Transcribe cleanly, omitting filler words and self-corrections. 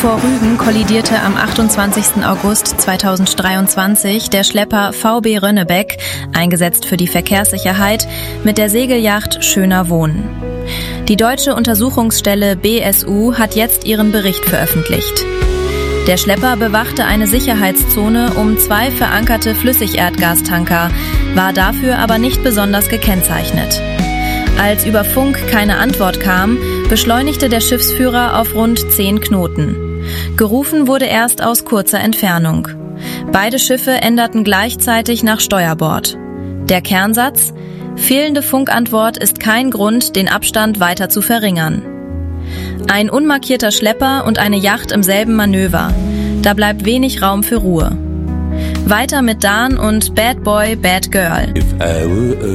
vor Rügen kollidierte am 28. August 2023 der Schlepper VB Rönnebeck, eingesetzt für die Verkehrssicherheit, mit der Segelyacht Schöner Wohnen. Die deutsche Untersuchungsstelle BSU hat jetzt ihren Bericht veröffentlicht. Der Schlepper bewachte eine Sicherheitszone um 2 verankerte Flüssigerdgastanker, war dafür aber nicht besonders gekennzeichnet. Als über Funk keine Antwort kam, beschleunigte der Schiffsführer auf rund 10 Knoten. Gerufen wurde erst aus kurzer Entfernung. Beide Schiffe änderten gleichzeitig nach Steuerbord. Der Kernsatz: fehlende Funkantwort ist kein Grund, den Abstand weiter zu verringern. Ein unmarkierter Schlepper und eine Yacht im selben Manöver. Da bleibt wenig Raum für Ruhe. Weiter mit Dan und Bad Boy, Bad Girl. If I were a